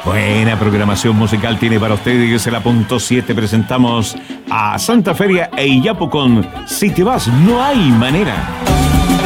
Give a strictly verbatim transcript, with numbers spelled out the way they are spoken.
Buena programación musical tiene para ustedes. En la punto siete presentamos a Santa Feria e Iyapu con Si te vas no hay manera.